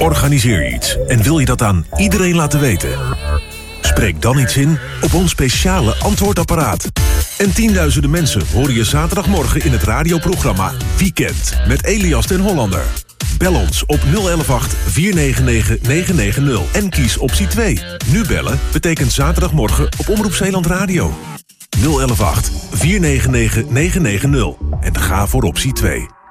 Organiseer iets en wil je dat aan iedereen laten weten? Spreek dan iets in op ons speciale antwoordapparaat. En tienduizenden mensen horen je zaterdagmorgen in het radioprogramma Weekend met Elias ten Hollander. Bel ons op 0118 499 990 en kies optie 2. Nu bellen betekent zaterdagmorgen op Omroep Zeeland Radio. 0118 499 990 en ga voor optie 2.